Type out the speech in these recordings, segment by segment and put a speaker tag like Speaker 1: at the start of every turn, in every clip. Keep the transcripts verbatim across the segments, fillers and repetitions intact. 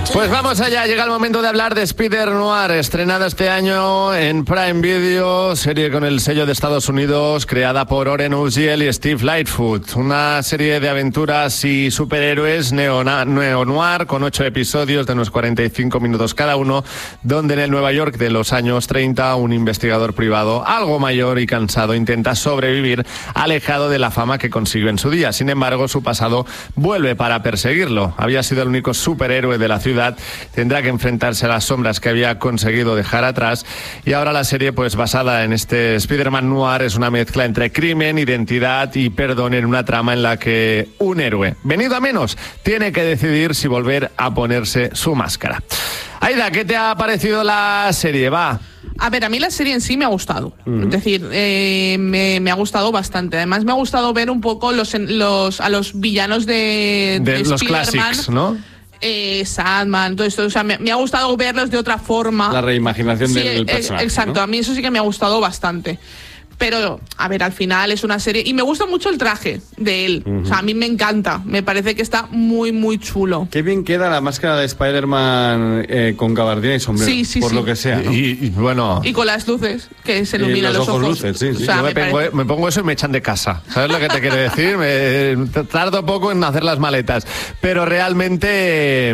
Speaker 1: Pues vamos allá, llega el momento de hablar de Spider-Noir, estrenada este año en Prime Video, serie con el sello de Estados Unidos, creada por Oren Uziel y Steve Lightfoot. Una serie de aventuras y superhéroes neo-noir con ocho episodios de unos cuarenta y cinco minutos cada uno, donde en el Nueva York de los años treinta un investigador privado, algo mayor y cansado, intenta sobrevivir alejado de la fama que consiguió en su día. Sin embargo, su pasado vuelve para perseguirlo. Había sido el único superhéroe de la ciudad, tendrá que enfrentarse a las sombras que había conseguido dejar atrás, y ahora la serie, pues basada en este Spider-Man noir, es una mezcla entre crimen, identidad y perdón en una trama en la que un héroe, venido a menos, tiene que decidir si volver a ponerse su máscara. Aida, ¿qué te ha parecido la serie? Va.
Speaker 2: A ver, a mí la serie en sí me ha gustado. Mm. Es decir, eh, me, me ha gustado bastante. Además, me ha gustado ver un poco los, los a los villanos de,
Speaker 1: de, de los
Speaker 2: Spider-Man,
Speaker 1: clásicos, ¿no?
Speaker 2: Eh, Sandman, todo esto. O sea, me, me ha gustado verlos de otra forma.
Speaker 3: La reimaginación
Speaker 2: sí,
Speaker 3: del personaje.
Speaker 2: Exacto,
Speaker 3: ¿no?
Speaker 2: A mí eso sí que me ha gustado bastante. Pero, a ver, al final es una serie... Y me gusta mucho el traje de él. Uh-huh. O sea, a mí me encanta. Me parece que está muy, muy chulo.
Speaker 3: Qué bien queda la máscara de Spider-Man eh, con gabardina y sombrero.
Speaker 2: Sí, sí,
Speaker 3: por
Speaker 2: sí.
Speaker 3: lo que sea, ¿no?
Speaker 1: Y, y bueno...
Speaker 2: Y con las luces, que se iluminan los, los ojos.
Speaker 3: ojos. Luces, sí, sí.
Speaker 2: O sea,
Speaker 1: Yo me,
Speaker 2: me,
Speaker 1: pongo, me pongo eso y me echan de casa. ¿Sabes lo que te quiero decir? Me, tardo poco en hacer las maletas. Pero realmente...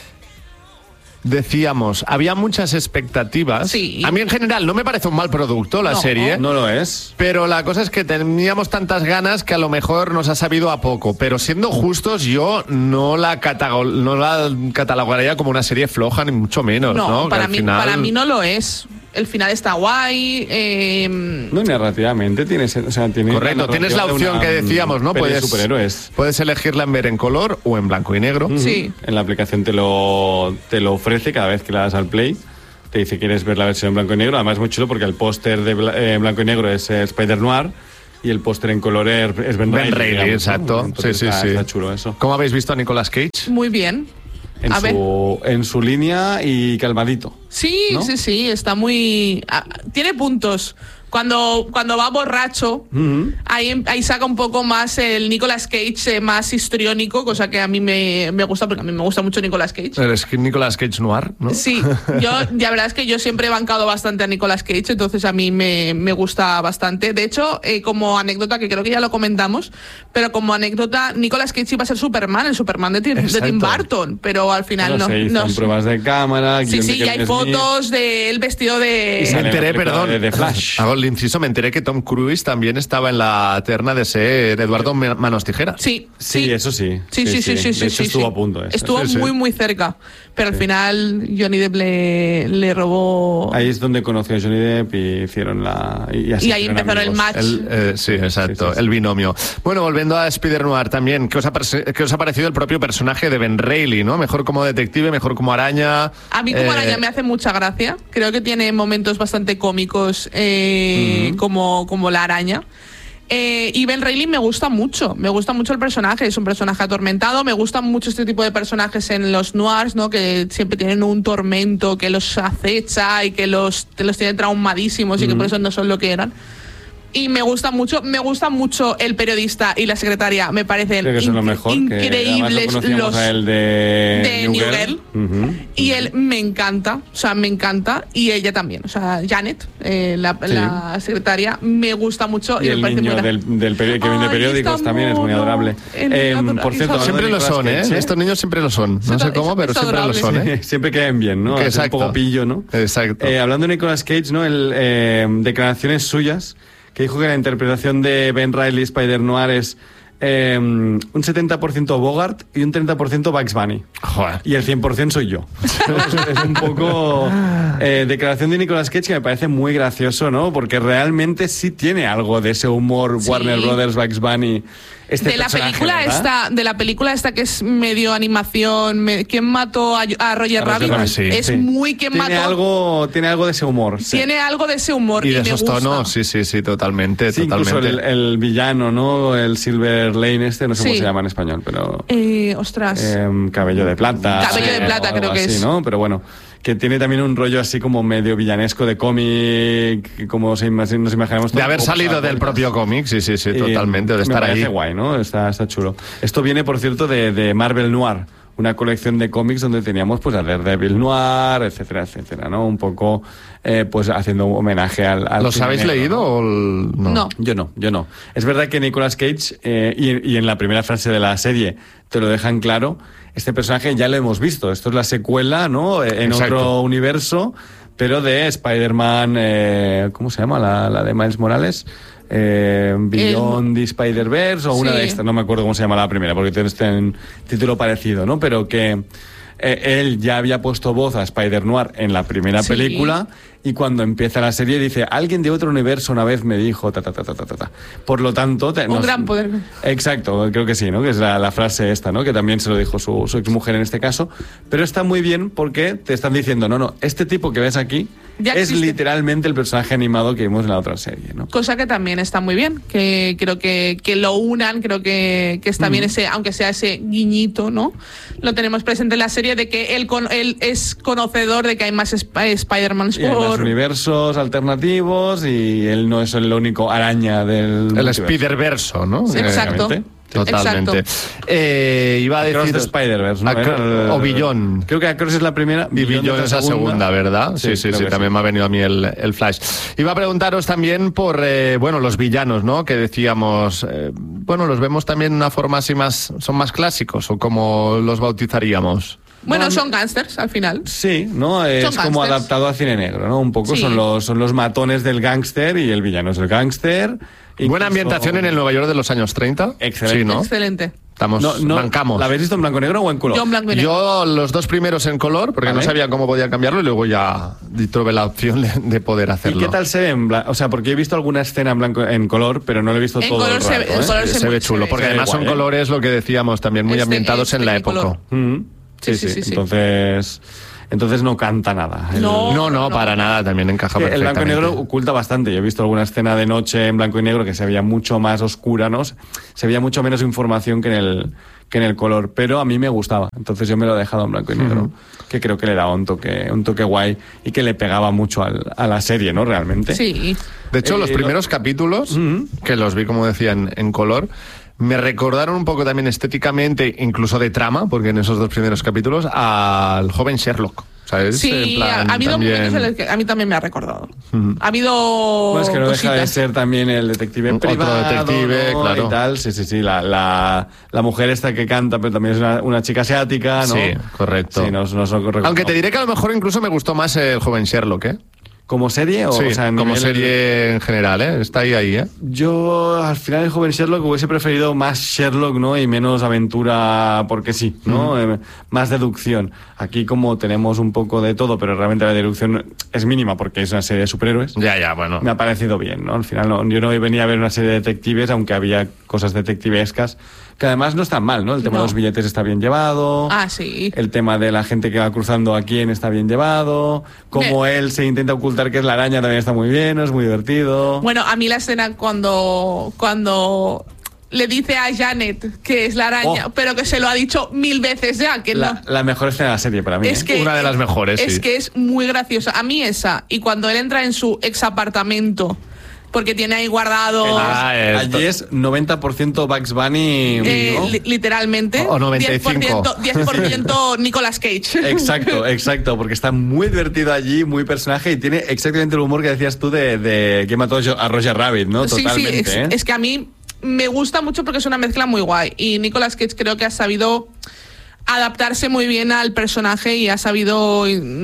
Speaker 1: Decíamos, había muchas expectativas.
Speaker 2: Sí.
Speaker 1: A mí en general no me parece un mal producto la
Speaker 2: no,
Speaker 1: serie.
Speaker 3: No lo es.
Speaker 1: Pero la cosa es que teníamos tantas ganas que a lo mejor nos ha sabido a poco. Pero siendo justos, yo no la, catago- no la catalogaría como una serie floja, ni mucho menos. No, ¿no?
Speaker 2: Para,
Speaker 1: al
Speaker 2: mí,
Speaker 1: final...
Speaker 2: para mí no lo es. El final está guay. Eh...
Speaker 3: No, narrativamente tienes, o sea, tiene
Speaker 1: correcto, tienes la opción que decíamos, ¿no? Puedes,
Speaker 3: superhéroes.
Speaker 1: puedes elegirla en ver en color o en blanco y negro.
Speaker 3: Mm-hmm.
Speaker 2: Sí.
Speaker 3: En la aplicación te lo, te lo ofrece cada vez que le das al play. Te dice, ¿quieres ver la versión en blanco y negro? Además es muy chulo porque el póster de bla- eh, blanco y negro es eh, Spider-Noir y el póster en color es Ben,
Speaker 1: Ben Reilly,
Speaker 3: digamos,
Speaker 1: exacto.
Speaker 3: ¿no?
Speaker 1: Sí, sí,
Speaker 3: está,
Speaker 1: sí.
Speaker 3: Está chulo eso.
Speaker 1: ¿Cómo habéis visto a Nicolas Cage?
Speaker 2: Muy bien.
Speaker 3: En
Speaker 2: a
Speaker 3: su, en su línea y calmadito.
Speaker 2: Sí,
Speaker 3: ¿no?
Speaker 2: sí, sí, está muy... ah, tiene puntos. Cuando, cuando va borracho, uh-huh. ahí, ahí saca un poco más el Nicolas Cage eh, más histriónico, cosa que a mí me, me gusta, porque a mí me gusta mucho Nicolas Cage.
Speaker 1: Eres Nicolas Cage noir, ¿no?
Speaker 2: Sí, yo, la verdad es que yo siempre he bancado bastante a Nicolas Cage, entonces a mí me, me gusta bastante. De hecho, eh, como anécdota, que creo que ya lo comentamos, pero como anécdota, Nicolas Cage iba a ser Superman, el Superman de, Tim, de Tim Burton, pero al final
Speaker 3: bueno,
Speaker 2: no.
Speaker 3: Se hizo
Speaker 2: no
Speaker 3: en pruebas de cámara.
Speaker 2: Sí, sí, y hay fotos de él vestido de...
Speaker 1: Y se enteré, perdón,
Speaker 3: de, de Flash.
Speaker 1: Hago el inciso, me enteré que Tom Cruise también estaba en la terna de ser Eduardo Manos Tijeras.
Speaker 2: Sí,
Speaker 3: sí,
Speaker 2: sí,
Speaker 3: eso sí.
Speaker 2: Sí, sí, sí, sí, sí.
Speaker 3: De
Speaker 2: sí,
Speaker 3: hecho
Speaker 2: sí,
Speaker 3: estuvo
Speaker 2: sí.
Speaker 3: a punto. Eso.
Speaker 2: Estuvo
Speaker 1: sí,
Speaker 2: muy,
Speaker 1: sí.
Speaker 2: muy cerca. Pero
Speaker 3: sí.
Speaker 2: al final Johnny Depp le, le robó...
Speaker 3: Ahí es donde conoció a Johnny Depp y hicieron la... Y, así
Speaker 2: y ahí empezaron el match.
Speaker 1: El, eh, sí, exacto, sí, sí, sí. El binomio. Bueno, volviendo a Spider-Noir también, ¿qué os, ha, ¿qué os ha parecido el propio personaje de Ben Reilly, ¿no? Mejor como detective, mejor como araña.
Speaker 2: A mí como
Speaker 1: eh...
Speaker 2: araña me hace mucha gracia. Creo que tiene momentos bastante cómicos eh, uh-huh. como, como la araña. Eh, y Ben Reilly me gusta mucho, me gusta mucho el personaje, es un personaje atormentado, me gustan mucho este tipo de personajes en los noirs, ¿no? Que siempre tienen un tormento que los acecha y que los, te los tiene traumadísimos mm. y que por eso no son lo que eran. Y me gusta mucho, me gusta mucho el periodista y la secretaria, me parecen
Speaker 3: Creo que son
Speaker 2: inc-
Speaker 3: lo mejor,
Speaker 2: increíbles
Speaker 3: que
Speaker 2: los
Speaker 3: a él de,
Speaker 2: de New, New Girl.
Speaker 3: Girl. Uh-huh.
Speaker 2: Y él me encanta, o sea, me encanta, y ella también, o sea, Janet, eh, la, sí. la secretaria, me gusta mucho y,
Speaker 3: y
Speaker 2: me
Speaker 3: el
Speaker 2: parece
Speaker 3: niño
Speaker 2: muy
Speaker 3: del, del peri- que vende periódicos también es muy adorable.
Speaker 1: Eh, por cierto, siempre lo son, ¿eh? Estos niños siempre lo son, no sé cómo, pero siempre lo son, ¿eh?
Speaker 3: Siempre quedan bien, ¿no? Es un poco pillo, ¿no?
Speaker 1: Exacto.
Speaker 3: Eh, hablando de Nicolas Cage, ¿no? El, eh, declaraciones suyas que dijo que la interpretación de Ben Reilly Spider-Noir es eh, un setenta por ciento Bogart y un treinta por ciento Bugs Bunny.
Speaker 1: Joder.
Speaker 3: Y el cien por ciento soy yo. es, es un poco eh, declaración de Nicolas Cage que me parece muy gracioso, ¿no? Porque realmente sí tiene algo de ese humor sí. Warner Brothers, Bugs Bunny. Este
Speaker 2: de la película esta, de la película esta que es medio animación, me, ¿quién mató a, a Roger a Rabbit?
Speaker 1: Rabbit sí,
Speaker 2: es
Speaker 1: sí.
Speaker 2: muy ¿quién
Speaker 3: tiene
Speaker 2: mató?
Speaker 3: Algo, tiene algo de ese humor. Sí.
Speaker 2: Tiene algo de ese humor
Speaker 1: y
Speaker 2: y
Speaker 1: de
Speaker 2: me
Speaker 1: esos
Speaker 2: gusta.
Speaker 1: tonos, sí, sí, sí, totalmente,
Speaker 3: sí,
Speaker 1: totalmente.
Speaker 3: Incluso el, el villano, ¿no? El Silver Lane este, no sé sí. cómo se llama en español, pero
Speaker 2: eh, ostras.
Speaker 3: Eh, cabello de plata.
Speaker 2: Cabello de plata, creo que
Speaker 3: así,
Speaker 2: es.
Speaker 3: ¿no? Pero bueno, que tiene también un rollo así como medio villanesco de cómic, como se, nos imaginamos.
Speaker 1: De haber salido del propio cómic, sí, sí, sí, totalmente, de estar
Speaker 3: ahí. Me parece
Speaker 1: ahí.
Speaker 3: guay, ¿no? Está, está chulo. Esto viene, por cierto, de, de Marvel Noir, una colección de cómics donde teníamos pues a Daredevil Noir, etcétera, etcétera, ¿no? Un poco eh, pues haciendo homenaje al, al
Speaker 1: ¿Los habéis
Speaker 3: negro,
Speaker 1: leído
Speaker 3: ¿no?
Speaker 1: o el... no?
Speaker 2: No.
Speaker 3: Yo no, yo no. Es verdad que Nicolas Cage, eh, y, y en la primera frase de la serie te lo dejan claro, este personaje ya lo hemos visto. Esto es la secuela, ¿no? En
Speaker 1: Exacto.
Speaker 3: otro universo, pero de Spider-Man, eh, ¿cómo se llama? La, la de Miles Morales. Eh, Beyond the Spider-Verse o una
Speaker 2: Sí.
Speaker 3: de estas, no me acuerdo cómo se llama la primera, porque tiene este un título parecido, ¿no? Pero que eh, él ya había puesto voz a Spider-Noir en la primera
Speaker 2: Sí.
Speaker 3: película, y cuando empieza la serie dice, alguien de otro universo una vez me dijo, ta, ta, ta, ta, ta, ta. Por lo tanto... Te,
Speaker 2: Un
Speaker 3: nos-
Speaker 2: gran poder.
Speaker 3: Exacto, creo que sí, ¿no? Que es la, la frase esta, ¿no? Que también se lo dijo su, su exmujer en este caso. Pero está muy bien porque te están diciendo, no, no, este tipo que ves aquí
Speaker 2: Ya
Speaker 3: es
Speaker 2: existe.
Speaker 3: literalmente el personaje animado que vimos en la otra serie, ¿no?
Speaker 2: Cosa que también está muy bien, que creo que, que lo unan, creo que, que está bien ese, aunque sea ese guiñito, ¿no? Lo tenemos presente en la serie de que él, con, él es conocedor de que hay más Sp- Spider-Mans
Speaker 3: Y hay más
Speaker 2: por...
Speaker 3: universos alternativos y él no es el único araña del
Speaker 1: El
Speaker 3: multiverso.
Speaker 1: Spider-Verso, ¿no?
Speaker 2: Sí, exacto.
Speaker 3: Exactamente.
Speaker 1: Totalmente. Eh, iba a
Speaker 3: Across
Speaker 1: decir...
Speaker 3: the Spider-Verse, ¿no?
Speaker 1: Acro-
Speaker 3: Eh,
Speaker 1: o Billón.
Speaker 3: Creo que Across es la primera.
Speaker 1: Y Billón es la segunda, ¿verdad? Sí, sí,
Speaker 3: creo
Speaker 1: sí,
Speaker 3: que
Speaker 1: también me ha venido a mí el, el flash. Iba a preguntaros también por, eh, bueno, los villanos, ¿no? Que decíamos, eh, bueno, los vemos también de una forma así más, son más clásicos, o como los bautizaríamos.
Speaker 2: Bueno,
Speaker 3: Bueno,
Speaker 2: son gángsters al final.
Speaker 3: Sí, ¿no? Es
Speaker 2: Son
Speaker 3: como
Speaker 2: gángsters.
Speaker 3: adaptado a cine negro, ¿no? Un poco
Speaker 2: Sí.
Speaker 3: son los son los matones del gángster y el villano es el gángster.
Speaker 1: Buena
Speaker 3: Incluso-
Speaker 1: ambientación en el Nueva York de los años treinta.
Speaker 3: Excelente.
Speaker 1: Sí, ¿no?
Speaker 2: Excelente.
Speaker 1: Estamos,
Speaker 3: No, no,
Speaker 1: bancamos.
Speaker 3: ¿La habéis visto en blanco y negro o en color?
Speaker 2: Yo en blanco y negro.
Speaker 1: Yo los dos primeros en color, porque
Speaker 3: Vale.
Speaker 1: no sabía cómo podía cambiarlo, y luego ya tuve la opción de, de poder
Speaker 3: ¿Y
Speaker 1: hacerlo.
Speaker 3: qué tal se ve en blanco? O sea, porque he visto alguna escena en blanco en color, pero no lo he visto
Speaker 2: En
Speaker 3: todo
Speaker 2: color
Speaker 3: el
Speaker 2: se
Speaker 3: rato,
Speaker 2: ve- en
Speaker 3: ¿eh?
Speaker 2: color
Speaker 1: se,
Speaker 2: se
Speaker 1: ve
Speaker 2: ve-
Speaker 1: chulo,
Speaker 2: se
Speaker 1: porque
Speaker 3: ve
Speaker 1: además
Speaker 3: guay,
Speaker 1: son
Speaker 3: ¿eh?
Speaker 1: colores, lo que decíamos también, muy
Speaker 2: Es de-
Speaker 1: ambientados
Speaker 2: es
Speaker 1: en la
Speaker 2: de
Speaker 1: época.
Speaker 2: color.
Speaker 3: Mm. Sí,
Speaker 2: Sí,
Speaker 3: sí,
Speaker 2: sí, sí, sí.
Speaker 3: Entonces, entonces no canta nada. El-
Speaker 2: No.
Speaker 1: No, no, para nada, también encaja
Speaker 3: que el blanco y
Speaker 1: perfectamente.
Speaker 3: negro oculta bastante. Yo he visto alguna escena de noche en blanco y negro que se veía mucho más oscura, ¿no? Se veía mucho menos información que en el que en el color, pero a mí me gustaba. Entonces yo me lo he dejado en blanco y negro, que creo que le daba un toque, un toque guay y que le pegaba mucho al- a la serie, ¿no? Realmente.
Speaker 2: Sí.
Speaker 1: De hecho,
Speaker 3: Eh,
Speaker 1: los
Speaker 3: lo-
Speaker 1: primeros capítulos,
Speaker 3: Ujú.
Speaker 1: que los vi, como decía, en, en color, me recordaron un poco también estéticamente, incluso de trama, porque en esos dos primeros capítulos, al joven Sherlock. ¿Sabes? En
Speaker 2: Sí,
Speaker 1: plan,
Speaker 2: ha, ha habido
Speaker 1: también-
Speaker 2: momentos en los que a mí también me ha recordado. Ha habido
Speaker 3: Pues que no deja de
Speaker 2: cositas.
Speaker 3: ser también el detective
Speaker 1: Otro
Speaker 3: privado,
Speaker 1: detective,
Speaker 3: ¿no?
Speaker 1: claro.
Speaker 3: Y tal, sí, sí, sí, la, la, la mujer esta que canta, pero también es una, una chica asiática, ¿no?
Speaker 1: Sí, correcto.
Speaker 3: Sí, nos, nos lo recordamos.
Speaker 1: Aunque te diré que a lo mejor incluso me gustó más el joven Sherlock, ¿eh?
Speaker 3: ¿Como serie o,
Speaker 1: Sí,
Speaker 3: o sea, a
Speaker 1: como
Speaker 3: nivel-
Speaker 1: serie en general, ¿eh? Está ahí, ahí, ¿eh?
Speaker 3: Yo al final el joven Sherlock hubiese preferido más Sherlock, ¿no? Y menos aventura porque sí, ¿no? Eh, más deducción. Aquí como tenemos un poco de todo, pero realmente la deducción es mínima porque es una serie de superhéroes.
Speaker 1: Ya, ya, bueno.
Speaker 3: Me ha parecido bien, ¿no? Al final no, yo no venía a ver una serie de detectives, aunque había cosas detectivescas, que además no están mal, ¿no? El tema
Speaker 2: No.
Speaker 3: de los billetes está bien llevado.
Speaker 2: Ah, sí.
Speaker 3: El tema de la gente que va cruzando a quién está bien llevado. Como
Speaker 2: Me-
Speaker 3: él se intenta ocultar que es la araña también está muy bien, es muy divertido.
Speaker 2: Bueno, a mí la escena cuando, cuando le dice a Janet que es la araña,
Speaker 3: Oh.
Speaker 2: pero que se lo ha dicho mil veces ya, que
Speaker 3: la,
Speaker 2: no.
Speaker 3: la mejor escena de la serie para mí.
Speaker 2: Es
Speaker 3: ¿eh?
Speaker 2: que,
Speaker 1: Una de las mejores,
Speaker 2: Es
Speaker 1: sí.
Speaker 2: que es muy graciosa. A mí esa. Y cuando él entra en su ex apartamento, porque tiene ahí guardado...
Speaker 1: Ah, esto.
Speaker 3: Allí es noventa por ciento Bugs Bunny.
Speaker 2: eh,
Speaker 3: ¿no?
Speaker 2: li- literalmente.
Speaker 1: O noventa y cinco.
Speaker 2: diez por ciento, diez por ciento Nicolas Cage.
Speaker 3: Exacto, exacto, porque está muy divertido allí, muy personaje y tiene exactamente el humor que decías tú de, de que mató a Roger Rabbit, ¿no?
Speaker 2: Sí, sí,
Speaker 3: Totalmente.
Speaker 2: es,
Speaker 3: ¿eh?
Speaker 2: es que a mí me gusta mucho porque es una mezcla muy guay. Y Nicolas Cage creo que ha sabido adaptarse muy bien al personaje y ha sabido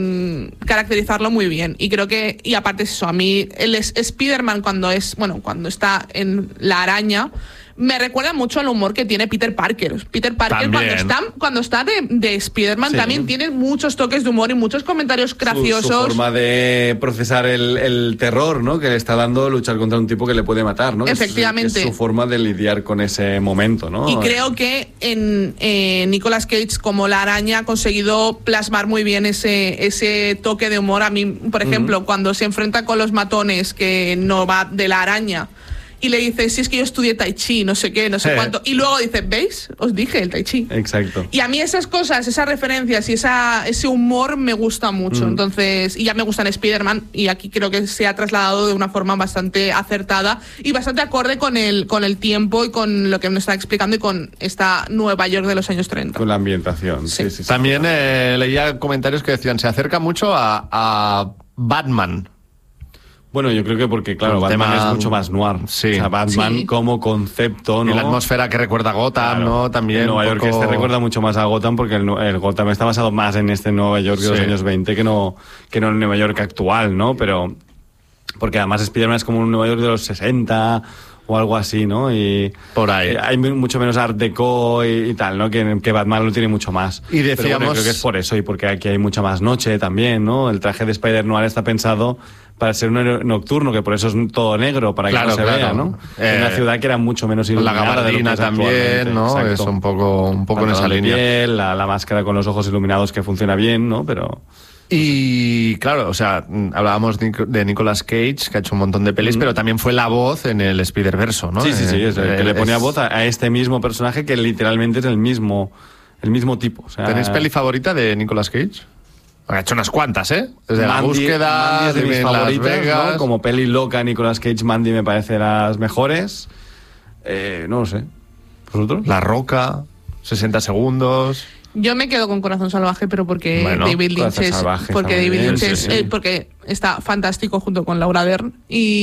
Speaker 2: mm, caracterizarlo muy bien. Y creo que, y aparte es eso, a mí el es- Spider-Man cuando es, bueno, cuando está en la araña, me recuerda mucho al humor que tiene Peter Parker. Peter Parker
Speaker 1: También.
Speaker 2: cuando está, cuando está de, de Spider-Man
Speaker 3: Sí.
Speaker 2: también tiene muchos toques de humor y muchos comentarios
Speaker 3: Su-
Speaker 2: graciosos.
Speaker 3: Su, forma de procesar el, el terror, ¿no? Que le está dando luchar contra un tipo que le puede matar, ¿no? Que es-
Speaker 2: Efectivamente.
Speaker 3: que es su forma de lidiar con ese momento, ¿no?
Speaker 2: Y creo que en eh, Nicolas Cage, como la araña, ha conseguido plasmar muy bien ese, ese toque de humor. A mí, por ejemplo, cuando se enfrenta con los matones, que no va de la araña, y le dice, si es que yo estudié Tai Chi, no sé qué, no sé
Speaker 1: Eh.
Speaker 2: cuánto. Y luego dice, ¿veis? Os dije el Tai Chi.
Speaker 3: Exacto.
Speaker 2: Y a mí esas cosas, esas referencias y esa, ese humor me gusta mucho.
Speaker 3: Mm.
Speaker 2: Entonces, y ya me gusta en Spider-Man, y aquí creo que se ha trasladado de una forma bastante acertada y bastante acorde con el, con el tiempo y con lo que nos está explicando y con esta Nueva York de los años treinta.
Speaker 3: Con la ambientación. Sí,
Speaker 2: Sí.
Speaker 3: sí, sí.
Speaker 1: También eh, leía comentarios que decían, se acerca mucho a, a Batman.
Speaker 3: Bueno, yo creo que porque, claro,
Speaker 1: Con
Speaker 3: Batman
Speaker 1: tema-
Speaker 3: es mucho más noir.
Speaker 1: Sí.
Speaker 3: O sea, Batman
Speaker 2: Sí.
Speaker 3: como concepto, ¿no?
Speaker 1: Y la atmósfera que recuerda a Gotham,
Speaker 3: Claro.
Speaker 1: ¿no? También.
Speaker 3: En Nueva
Speaker 1: un
Speaker 3: York
Speaker 1: poco-
Speaker 3: este recuerda mucho más a Gotham porque el, el Gotham está basado más en este Nueva York de los
Speaker 1: Sí.
Speaker 3: años veinte que no, que no en el Nueva York actual, ¿no? Pero porque además Spider-Man es como un Nueva York de los sesenta o algo así, ¿no? Y
Speaker 1: Por ahí.
Speaker 3: eh, hay mucho menos art deco y, y tal, ¿no? Que, que Batman lo tiene mucho más.
Speaker 1: Y
Speaker 3: Pero
Speaker 1: decíamos-
Speaker 3: bueno, creo que es por eso y porque aquí hay mucha más noche también, ¿no? El traje de Spider-Noir está pensado para ser un héroe nocturno, que por eso es todo negro, para que
Speaker 1: Claro,
Speaker 3: no se
Speaker 1: claro.
Speaker 3: vea, ¿no?
Speaker 1: Eh,
Speaker 3: en una ciudad que era mucho menos
Speaker 1: La
Speaker 3: iluminada de lo que
Speaker 1: gabardina
Speaker 3: es
Speaker 1: también,
Speaker 3: actualmente.
Speaker 1: ¿no?
Speaker 3: Exacto.
Speaker 1: Es un poco, un poco en esa
Speaker 3: Pantalón de
Speaker 1: línea.
Speaker 3: piel, la, la máscara con los ojos iluminados que funciona bien, ¿no? Pero
Speaker 1: Y claro, o sea, mm, hablábamos de, Nic- de Nicolas Cage, que ha hecho un montón de pelis, pero también fue la voz en el Spider-Verso, ¿no?
Speaker 3: sí, sí, sí,
Speaker 1: Eh,
Speaker 3: es el que
Speaker 1: eh,
Speaker 3: le ponía
Speaker 1: es-
Speaker 3: voz a, a este mismo personaje que literalmente es el mismo, el mismo tipo. O sea,
Speaker 1: ¿Tenéis peli favorita de Nicolas Cage? Ha hecho unas cuantas, ¿eh? Desde La
Speaker 3: Mandy-
Speaker 1: Búsqueda,
Speaker 3: Mandy es de mis
Speaker 1: Vive en Las
Speaker 3: favoritas,
Speaker 1: Vegas.
Speaker 3: ¿no? Como peli loca, Nicolas Cage, Mandy me parece las mejores. Eh, no lo sé. ¿Vosotros?
Speaker 1: La Roca, sesenta segundos.
Speaker 2: Yo me quedo con Corazón Salvaje, pero porque
Speaker 1: Bueno,
Speaker 2: David Lynch
Speaker 3: Corazón
Speaker 2: es,
Speaker 3: Salvaje
Speaker 2: porque
Speaker 3: está muy
Speaker 2: David
Speaker 3: bien,
Speaker 2: Lynch
Speaker 3: sí,
Speaker 2: es,
Speaker 3: sí.
Speaker 2: eh, porque está fantástico junto con Laura Dern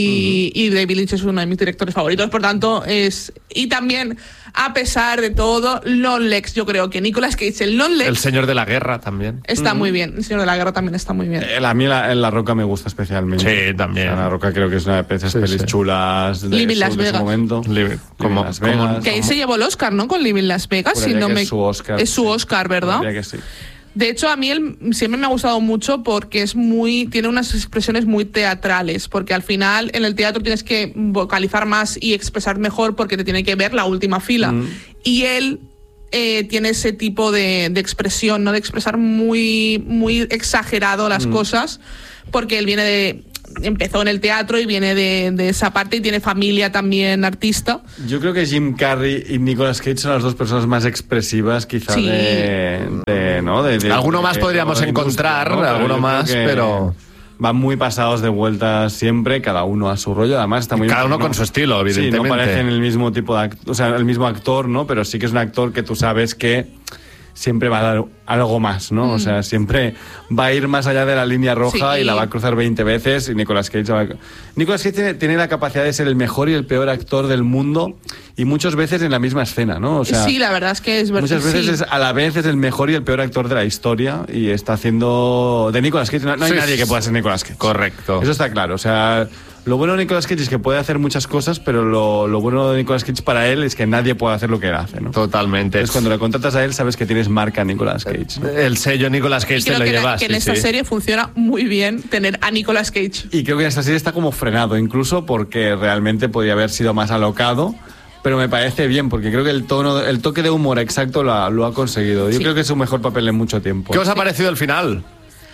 Speaker 2: y, y David Lynch es uno de mis directores favoritos, por tanto es y también a pesar de todo Lon Lex, yo creo que Nicolas Cage el Lon Lex
Speaker 1: El Señor de la Guerra también.
Speaker 2: está muy bien, El Señor de la Guerra también está muy bien.
Speaker 3: Eh, a mí la, la Roca me gusta especialmente.
Speaker 1: Sí, también.
Speaker 3: O sea, la Roca creo que es una de esas
Speaker 1: Sí,
Speaker 3: pelis
Speaker 1: sí.
Speaker 3: chulas de,
Speaker 2: Living
Speaker 3: su,
Speaker 2: Las
Speaker 3: de su
Speaker 2: Vegas.
Speaker 3: momento.
Speaker 1: Live- como-
Speaker 3: Las
Speaker 1: como-
Speaker 3: Vegas.
Speaker 2: Que ahí se llevó el Oscar, ¿no? Con Living Las Vegas, si
Speaker 3: Juraría
Speaker 2: no
Speaker 3: que
Speaker 2: me
Speaker 3: es su Oscar,
Speaker 2: es su
Speaker 3: sí.
Speaker 2: Oscar, ¿verdad?
Speaker 3: Juraría que sí.
Speaker 2: De hecho, a mí él siempre me ha gustado mucho porque es muy, tiene unas expresiones muy teatrales, porque al final en el teatro tienes que vocalizar más y expresar mejor porque te tiene que ver la última fila.
Speaker 3: Mm.
Speaker 2: Y él eh, tiene ese tipo de, de expresión, ¿no? De expresar muy, muy exagerado las
Speaker 3: Mm.
Speaker 2: cosas, porque él viene de... empezó en el teatro y viene de, de esa parte y tiene familia también artista.
Speaker 3: Yo creo que Jim Carrey y Nicolas Cage son las dos personas más expresivas, quizás,
Speaker 2: Sí.
Speaker 3: de, de, ¿no? De, de-
Speaker 1: Alguno más
Speaker 3: de-
Speaker 1: podríamos
Speaker 3: de la
Speaker 1: encontrar,
Speaker 3: industria, ¿no?
Speaker 1: alguno
Speaker 3: yo creo
Speaker 1: más,
Speaker 3: que
Speaker 1: pero-
Speaker 3: van muy pasados de vuelta siempre, cada uno a su rollo. Además está muy
Speaker 1: Cada uno
Speaker 3: no-
Speaker 1: con su estilo,
Speaker 3: Sí,
Speaker 1: evidentemente.
Speaker 3: no parecen el mismo tipo de, act- o sea, el mismo actor, ¿no? Pero sí que es un actor que tú sabes que siempre va a dar algo más, ¿no? O sea, siempre va a ir más allá de la línea roja
Speaker 2: Sí.
Speaker 3: y la va a cruzar veinte veces y Nicolas Cage va a... Nicolas Cage tiene, tiene la capacidad de ser el mejor y el peor actor del mundo y muchas veces en la misma escena, ¿no? O sea,
Speaker 2: sí, la verdad es que es verdad.
Speaker 3: muchas veces
Speaker 2: sí.
Speaker 3: es, a la vez es el mejor y el peor actor de la historia y está haciendo de Nicolas Cage. No, no hay
Speaker 1: Sí,
Speaker 3: nadie que
Speaker 1: sí.
Speaker 3: pueda ser Nicolas Cage.
Speaker 1: Correcto.
Speaker 3: Eso está claro. O sea, lo bueno de Nicolas Cage es que puede hacer muchas cosas, pero lo, lo bueno de Nicolas Cage para él es que nadie puede hacer lo que él hace, ¿no?
Speaker 1: Totalmente.
Speaker 3: Entonces, cuando le contratas a él, sabes que tienes marca Nicolas Cage, ¿no?
Speaker 1: El sello Nicolas Cage
Speaker 2: Y
Speaker 1: te
Speaker 2: creo
Speaker 1: lo
Speaker 2: que,
Speaker 1: llevas.
Speaker 2: que en
Speaker 1: sí,
Speaker 2: esta
Speaker 1: sí.
Speaker 2: serie funciona muy bien tener a Nicolas Cage.
Speaker 3: Y creo que esta serie está como frenado, incluso porque realmente podría haber sido más alocado. Pero me parece bien, porque creo que el tono, el toque de humor exacto lo ha, lo ha conseguido. Yo
Speaker 2: Sí.
Speaker 3: creo que es su mejor papel en mucho tiempo.
Speaker 1: ¿Qué os ha parecido el final?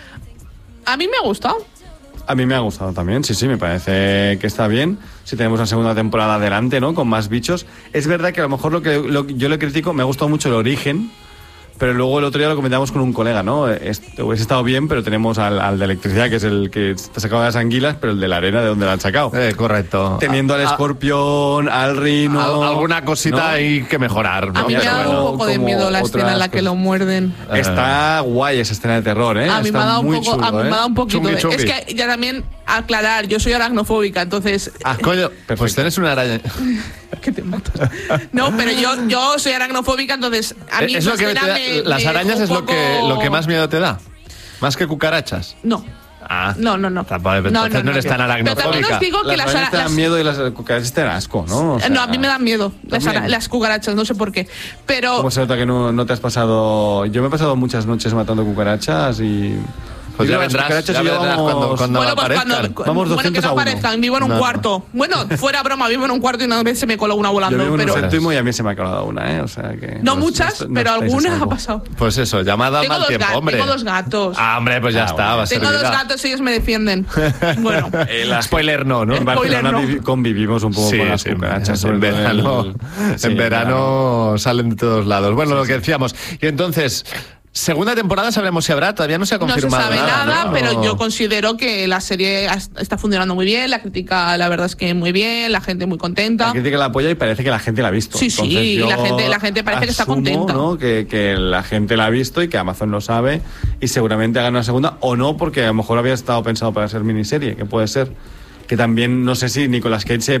Speaker 2: A mí me ha gustado.
Speaker 3: A mí me ha gustado también, sí, sí, me parece que está bien. Si tenemos una segunda temporada adelante, ¿no? Con más bichos. Es verdad que a lo mejor lo que lo- yo le critico, me ha gustado mucho el origen, pero luego el otro día lo comentamos con un colega, ¿no? Es- Hubiese estado bien, pero tenemos al, al de electricidad, que es el que te ha sacado de las anguilas, pero el de la arena, ¿de dónde la han sacado?
Speaker 1: Eh, correcto.
Speaker 3: Teniendo al
Speaker 1: A- a-
Speaker 3: escorpión, al rino...
Speaker 1: al- alguna cosita
Speaker 3: ¿no?
Speaker 1: hay que mejorar, ¿no?
Speaker 2: A mí me ha
Speaker 3: Pero
Speaker 2: dado un poco de
Speaker 3: como
Speaker 2: miedo la
Speaker 3: otras
Speaker 2: escena en la que
Speaker 3: cosas.
Speaker 2: lo muerden.
Speaker 3: Está guay esa escena de terror, ¿eh?
Speaker 2: A mí
Speaker 3: Está
Speaker 2: me ha dado un
Speaker 3: muy
Speaker 2: poco,
Speaker 3: chulo,
Speaker 2: a mí me
Speaker 3: ¿eh?
Speaker 2: ha dado un poquito.
Speaker 1: Chungui,
Speaker 2: de-
Speaker 1: chungui.
Speaker 2: Es que ya también aclarar, yo soy aracnofóbica, entonces
Speaker 1: Ah, coño, pues tienes una araña.
Speaker 2: que te matas. No, pero yo, yo soy aracnofóbica, entonces a mí
Speaker 1: es
Speaker 2: esa
Speaker 1: lo que te
Speaker 2: escena
Speaker 1: da-
Speaker 2: me-
Speaker 1: las
Speaker 2: me
Speaker 1: arañas
Speaker 2: dejó
Speaker 1: es
Speaker 2: un
Speaker 1: lo que,
Speaker 2: poco-
Speaker 1: lo que más miedo te da. Más que cucarachas.
Speaker 2: No.
Speaker 1: Ah.
Speaker 2: No, no, no.
Speaker 1: Tampoco, entonces no eres tan
Speaker 2: Pero también
Speaker 1: aracnofóbica.
Speaker 2: os digo que
Speaker 3: Las
Speaker 2: las,
Speaker 3: arañas te dan
Speaker 2: las-
Speaker 3: miedo y las cucarachas te dan asco, ¿no? O sea,
Speaker 2: no, a mí me dan miedo las,
Speaker 3: también.
Speaker 2: ara- las cucarachas, no sé por qué. Pero
Speaker 3: ¿Cómo se nota que no, no te has pasado? Yo me he pasado muchas noches matando cucarachas y
Speaker 1: Pues ya vendrás, ya vendrás cuando, cuando
Speaker 2: bueno, pues
Speaker 1: aparezcan.
Speaker 2: cuando, vamos bueno, que no aparezcan, vivo en un no. cuarto. Bueno, fuera broma, vivo en un cuarto y una vez se me coló una volando.
Speaker 3: Yo vivo
Speaker 2: pero...
Speaker 3: en un séptimo y a mí se me ha colado una, ¿eh? O sea que...
Speaker 2: No, no muchas, no, pero alguna ha pasado.
Speaker 1: Pues eso, llamada al mal tiempo,
Speaker 2: gat-
Speaker 1: hombre.
Speaker 2: Tengo dos gatos.
Speaker 1: Ah, hombre, pues ya ah, está. Va a
Speaker 2: tengo dos gatos y ellos me defienden. Bueno.
Speaker 1: El spoiler no, ¿no?
Speaker 3: En Barcelona no. convivimos un poco sí, con las sí, cucarachas.
Speaker 1: En verano, el... sí, en verano salen de todos lados. Bueno, sí, lo que decíamos. Y entonces... Segunda temporada, sabremos si habrá, todavía no se ha confirmado.
Speaker 2: No se sabe
Speaker 1: nada,
Speaker 2: nada,
Speaker 1: ¿no?
Speaker 2: pero yo considero que la serie está funcionando muy bien, la crítica la verdad es que muy bien, la gente muy contenta.
Speaker 3: La crítica la apoya y parece que la gente la ha visto.
Speaker 2: Sí, Entonces, sí, y la gente, la gente parece que está contenta.
Speaker 3: ¿no? Que, que la gente la ha visto y que Amazon lo sabe y seguramente hagan una segunda, o no, porque a lo mejor había estado pensado para ser miniserie, que puede ser. Que también, no sé si Nicolas Cage se,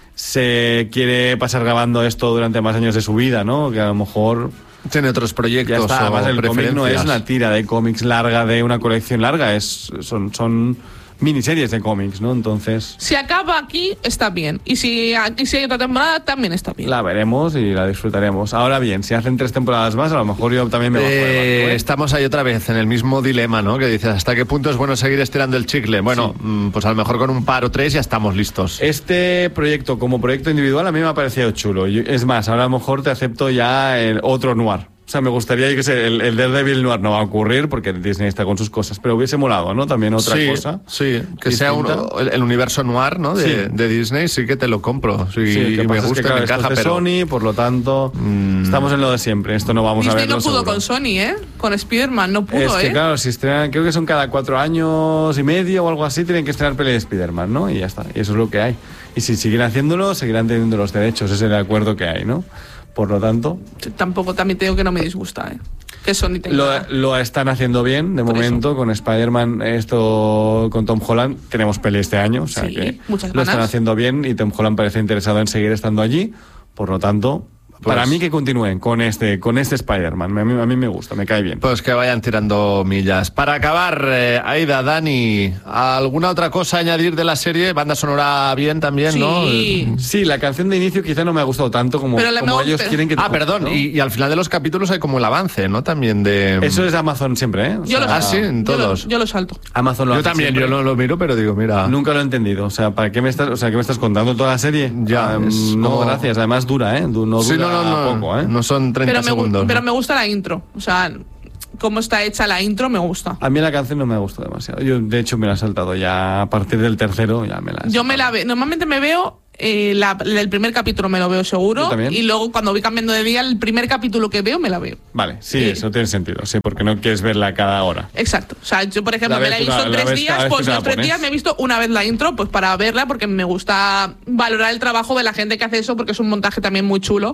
Speaker 3: se quiere pasar grabando esto durante más años de su vida, ¿no? Que a lo mejor...
Speaker 1: Tiene otros proyectos.
Speaker 3: Ya está, además el cómic no es una tira de cómics larga, de una colección larga, es son, son miniseries de cómics, ¿no? Entonces...
Speaker 2: Si acaba aquí, está bien. Y si aquí si hay otra temporada, también está bien.
Speaker 3: La veremos y la disfrutaremos. Ahora bien, si hacen tres temporadas más, a lo mejor yo también me voy
Speaker 1: eh,
Speaker 3: a jugar, ¿eh?
Speaker 1: Estamos ahí otra vez en el mismo dilema, ¿no? Que dices, ¿hasta qué punto es bueno seguir estirando el chicle? Bueno, sí. Pues a lo mejor con un par o tres ya estamos listos.
Speaker 3: Este proyecto, como proyecto individual, a mí me ha parecido chulo. Es más, ahora a lo mejor te acepto ya el otro noir. O sea, me gustaría que se, el, el Daredevil Noir no va a ocurrir porque Disney está con sus cosas, pero hubiese molado, ¿no? También otra
Speaker 1: sí,
Speaker 3: cosa.
Speaker 1: Sí, que sea un, el, el universo noir, ¿no? De, sí. de Disney, sí que te lo compro. Sí,
Speaker 3: sí
Speaker 1: y me gusta,
Speaker 3: es que, claro,
Speaker 1: me encaja,
Speaker 3: esto es de
Speaker 1: pero...
Speaker 3: Sony, por lo tanto, mm. estamos en lo de siempre. Esto no vamos
Speaker 2: Disney
Speaker 3: a verlo
Speaker 2: no pudo
Speaker 3: seguro.
Speaker 2: con Sony, ¿eh? Con Spider-Man no pudo,
Speaker 3: es que,
Speaker 2: ¿eh?
Speaker 3: claro, si estrenan, creo que son cada cuatro años y medio o algo así, tienen que estrenar peli de Spider-Man, ¿no? Y ya está, y eso es lo que hay. Y si siguen haciéndolo, seguirán teniendo los derechos, ese es el acuerdo que hay, ¿no? Por lo tanto...
Speaker 2: Tampoco, también tengo que no me disgusta, ¿eh? Que Sony tenga...
Speaker 3: Lo, lo están haciendo bien, de
Speaker 2: Por
Speaker 3: momento,
Speaker 2: eso.
Speaker 3: Con Spider-Man, esto con Tom Holland, tenemos peli este año, o sea
Speaker 2: sí,
Speaker 3: que
Speaker 2: muchas
Speaker 3: lo están
Speaker 2: ganas.
Speaker 3: haciendo bien y Tom Holland parece interesado en seguir estando allí, por lo tanto... Pues, para mí que continúen con este con este Spider-Man. A mí, a mí me gusta, me cae bien.
Speaker 1: Pues que vayan tirando millas. Para acabar, eh, Aida, Dani, ¿alguna otra cosa a añadir de la serie? Banda sonora bien también,
Speaker 2: sí.
Speaker 1: ¿no?
Speaker 3: Sí, la canción de inicio quizá no me ha gustado tanto como,
Speaker 2: pero
Speaker 3: como
Speaker 2: no,
Speaker 3: ellos
Speaker 2: pero...
Speaker 3: quieren que...
Speaker 1: Ah, perdón, ¿no? y, y al final de los capítulos hay como el avance, ¿no? También de...
Speaker 3: Eso es de Amazon siempre, ¿eh? O
Speaker 2: yo
Speaker 3: sea,
Speaker 2: lo
Speaker 1: ah, sí, en todos.
Speaker 2: Yo lo, yo lo salto.
Speaker 3: Amazon lo
Speaker 1: Yo
Speaker 3: hace
Speaker 1: también,
Speaker 3: siempre.
Speaker 1: yo no lo miro, pero digo, mira...
Speaker 3: Nunca lo he entendido. O sea, ¿para qué me estás, o sea, ¿qué me estás contando toda la serie?
Speaker 1: Ya,
Speaker 3: um,
Speaker 1: es
Speaker 3: no,
Speaker 1: como...
Speaker 3: gracias. Además dura, ¿eh? No dura
Speaker 1: sí, no, no, no,
Speaker 3: poco, ¿eh?
Speaker 1: No son treinta
Speaker 2: pero me,
Speaker 1: segundos.
Speaker 2: Pero
Speaker 1: ¿no?
Speaker 2: me gusta la intro. O sea, cómo está hecha la intro me gusta.
Speaker 3: A mí la canción no me gustó demasiado. Yo, de hecho, me la he saltado ya a partir del tercero. Ya me la he
Speaker 2: Yo me la veo. Normalmente me veo. Eh, la, el primer capítulo me lo veo seguro y luego cuando voy cambiando de día el primer capítulo que veo me la veo.
Speaker 3: Vale, sí,
Speaker 2: eh,
Speaker 3: eso tiene sentido, sí, porque no quieres verla cada hora.
Speaker 2: Exacto, o sea, yo por ejemplo
Speaker 3: la
Speaker 2: me la he visto
Speaker 3: una,
Speaker 2: en tres días, pues los tres
Speaker 3: pones.
Speaker 2: días me he visto una vez la intro pues para verla porque me gusta valorar el trabajo de la gente que hace eso porque es un montaje también muy chulo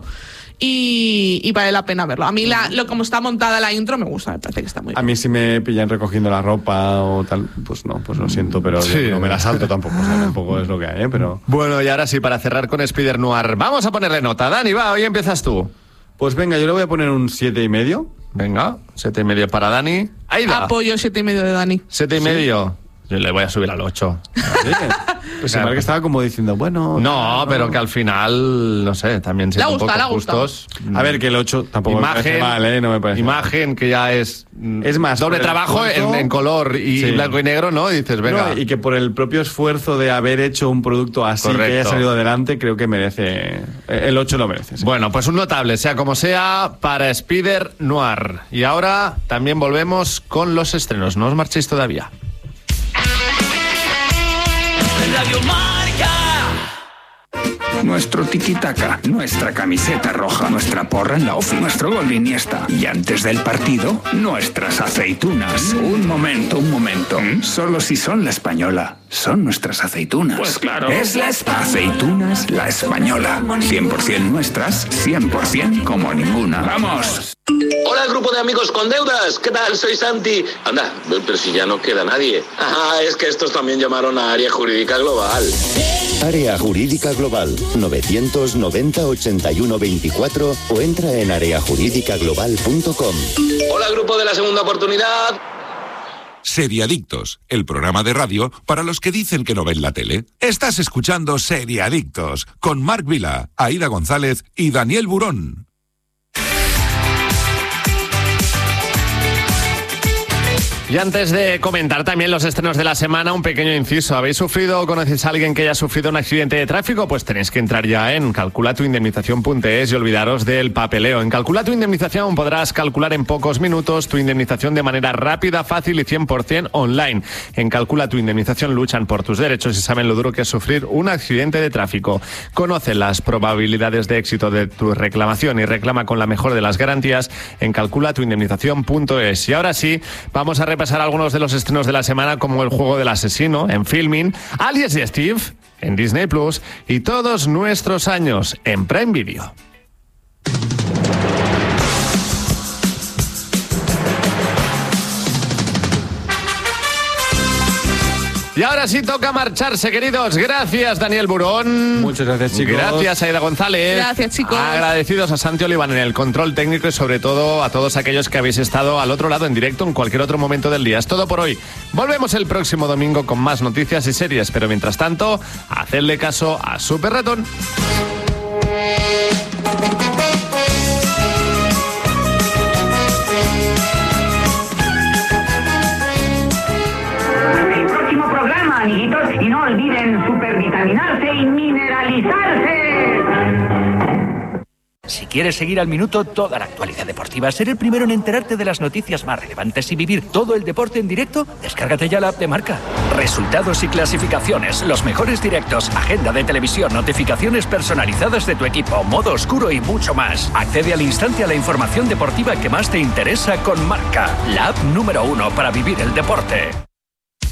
Speaker 2: y, y vale la pena verlo. A mí la, lo como está montada la intro me gusta, me parece que está muy bien.
Speaker 3: A mí si me pillan recogiendo la ropa o tal, pues no, pues lo siento, pero sí, no me la salto tampoco, o sea, tampoco es lo que hay, ¿eh? Pero...
Speaker 1: Bueno, y ahora sí, para cerrar con Spider Noir, vamos a ponerle nota. Dani, va, hoy empiezas tú.
Speaker 3: Pues venga, yo le voy a poner un siete y medio.
Speaker 1: Venga, siete y medio para Dani. Aida.
Speaker 2: Apoyo siete y medio de Dani.
Speaker 1: Siete y
Speaker 3: ¿Sí?
Speaker 1: medio. Yo le voy a subir al ocho.
Speaker 3: ¿Sí? Pues se que estaba como diciendo, bueno...
Speaker 1: No, no, pero que al final, no sé, también siendo un poco justos.
Speaker 3: A ver, que el ocho tampoco
Speaker 1: imagen,
Speaker 3: me parece mal, ¿eh? No me parece
Speaker 1: Imagen
Speaker 3: mal.
Speaker 1: Que ya es...
Speaker 3: Es más,
Speaker 1: doble trabajo en, en color y sí. blanco y negro, ¿no? Y dices, venga...
Speaker 3: No, y que por el propio esfuerzo de haber hecho un producto así Correcto. Que haya salido adelante, creo que merece... El ocho lo merece. Sí.
Speaker 1: Bueno, pues un notable, sea como sea, para Spider Noir. Y ahora también volvemos con los estrenos. No os marchéis todavía.
Speaker 4: Radio Marca.
Speaker 5: Nuestro tiki-taka, nuestra camiseta roja, nuestra porra en la ofi, nuestro gol de Iniesta. Y antes del partido, nuestras aceitunas. Un momento, un momento. Solo si son la española, son nuestras aceitunas.
Speaker 4: Pues claro.
Speaker 5: Es la Espa. Aceitunas La Española. cien por ciento nuestras, cien por ciento como ninguna. ¡Vamos!
Speaker 6: Hola, grupo de amigos con deudas. ¿Qué tal? Soy Santi. Anda, pero si ya no queda nadie. Ah, es que estos también llamaron a Área Jurídica Global.
Speaker 7: Área Jurídica Global, novecientos noventa ochenta y uno veinticuatro o entra en área jurídica global punto com.
Speaker 6: Hola, grupo de la segunda oportunidad.
Speaker 8: Seriadictos, el programa de radio para los que dicen que no ven la tele. Estás escuchando Seriadictos con Marc Vila, Aida González y Daniel Burón.
Speaker 1: Y antes de comentar también los estrenos de la semana, un pequeño inciso. ¿Habéis sufrido o conocéis a alguien que haya sufrido un accidente de tráfico? Pues tenéis que entrar ya en calcula tu indemnización punto es y olvidaros del papeleo. En Calcula tu Indemnización podrás calcular en pocos minutos tu indemnización de manera rápida, fácil y cien por ciento online. En Calcula tu Indemnización luchan por tus derechos y saben lo duro que es sufrir un accidente de tráfico. Conoce las probabilidades de éxito de tu reclamación y reclama con la mejor de las garantías en calcula tu indemnización punto es. Y ahora sí, vamos a repasar algunos de los estrenos de la semana, como El juego del asesino en Filmin, Alias y Steve en Disney Plus y Todos nuestros años en Prime Video. Y ahora sí toca marcharse, queridos. Gracias, Daniel Burón.
Speaker 3: Muchas gracias, chicos.
Speaker 1: Gracias, Aida González.
Speaker 2: Gracias, chicos.
Speaker 1: Agradecidos a Santi Oliván en el control técnico y sobre todo a todos aquellos que habéis estado al otro lado en directo en cualquier otro momento del día. Es todo por hoy. Volvemos el próximo domingo con más noticias y series, pero mientras tanto, hacedle caso a Super Ratón.
Speaker 9: Amiguitos, y no olviden supervitaminarse y mineralizarse.
Speaker 10: Si quieres seguir al minuto toda la actualidad deportiva, ser el primero en enterarte de las noticias más relevantes y vivir todo el deporte en directo, descárgate ya la app de Marca. Resultados y clasificaciones, los mejores directos, agenda de televisión, notificaciones personalizadas de tu equipo, modo oscuro y mucho más. Accede al instante a la información deportiva que más te interesa con Marca, la app número uno para vivir el deporte.